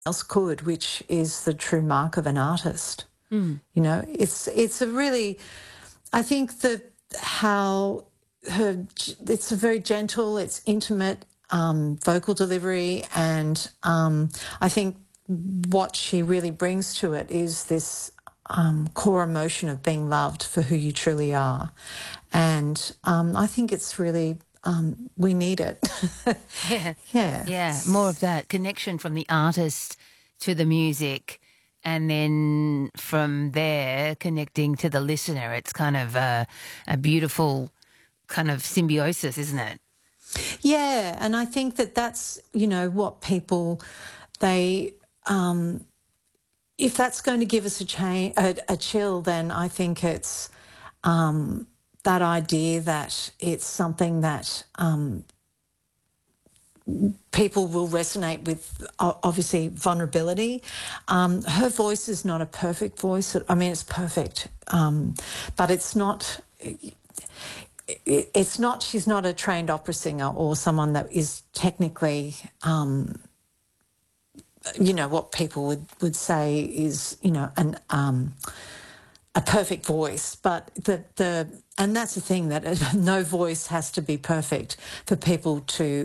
else could, which is the true mark of an artist. Mm. You know, it's a really, I think that how it's a very gentle, it's intimate vocal delivery, and I think what she really brings to it is this core emotion of being loved for who you truly are, and I think it's really we need it. Yeah. Yeah. Yeah, more of that connection from the artist to the music, and then from there connecting to the listener. It's kind of a beautiful kind of symbiosis, isn't it? Yeah, and I think that that's, you know, what people, they, if that's going to give us a chill, then I think it's that idea that it's something that people will resonate with, obviously, vulnerability. Her voice is not a perfect voice. I mean, it's perfect, but it's not... It's not, she's not a trained opera singer or someone that is technically, you know, what people would say is, you know, a perfect voice. But and that's the thing, that no voice has to be perfect for people to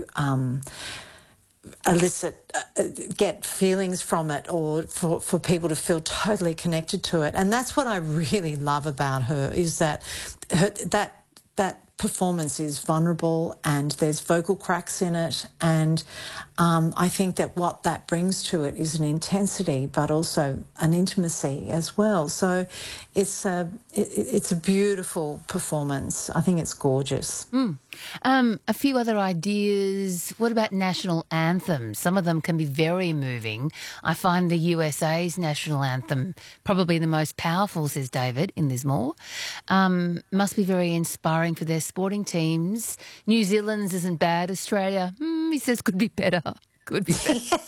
elicit, get feelings from it, or for people to feel totally connected to it. And that's what I really love about her, is that that performance is vulnerable and there's vocal cracks in it, and I think that what that brings to it is an intensity but also an intimacy as well. So it's a beautiful performance. I think it's gorgeous. A few other ideas. What about national anthems? Some of them can be very moving. I find the USA's national anthem probably the most powerful, says David in Lismore. Must be very inspiring for their sporting teams. New Zealand's isn't bad. Australia, he says, could be better. Could be better.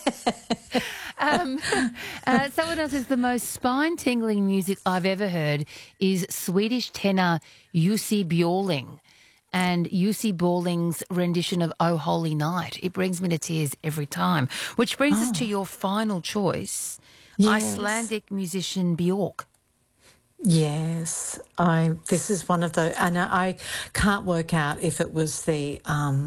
Someone else says the most spine-tingling music I've ever heard is Swedish tenor Jussi Björling. And Jussi Björling's rendition of "Oh Holy Night." It brings me to tears every time. Which brings us to your final choice, Yes. Icelandic musician Björk. Yes, this is one of the, and I can't work out if it was the